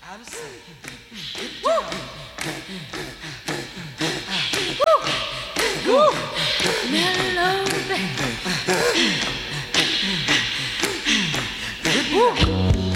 How to say? Get Woo! down. Woo! Woo! Mellow, baby.